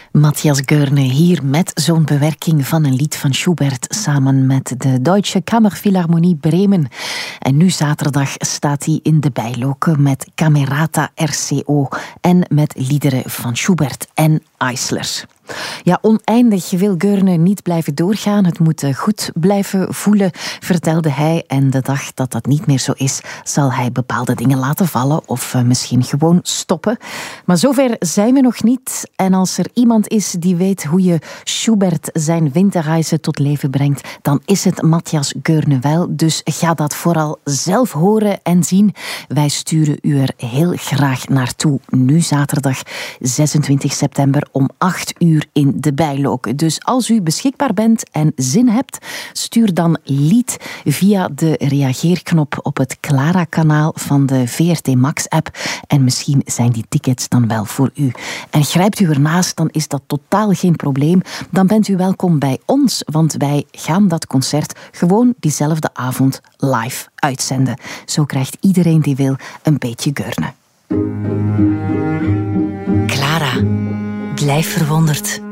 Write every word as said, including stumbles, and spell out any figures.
Matthias Goerne hier met zo'n bewerking van een lied van Schubert samen met de Deutsche Kammerphilharmonie Bremen. En nu zaterdag staat hij in de Bijloke met Camerata R C O en met liederen van Schubert en Eisler. Ja, oneindig wil Goerne niet blijven doorgaan. Het moet goed blijven voelen, vertelde hij. En de dag dat dat niet meer zo is, zal hij bepaalde dingen laten vallen of uh, misschien gewoon stoppen. Maar zover zijn we nog niet. En als er iemand is die weet hoe je Schubert zijn Winterreise tot leven brengt, dan is het Matthias Goerne wel. Dus ga dat vooral zelf horen en zien. Wij sturen u er heel graag naartoe. Nu zaterdag zesentwintig september om acht uur in de Bijloke. Dus als u beschikbaar bent en zin hebt, stuur dan lied via de reageerknop op het Clara-kanaal van de V R T Max-app. En misschien zijn die tickets dan wel voor u. En grijpt u ernaast, dan is dat totaal geen probleem. Dan bent u welkom bij ons, want wij gaan dat concert gewoon diezelfde avond live uitzenden. Zo krijgt iedereen die wil een beetje Goerne. Clara, blijf verwonderd.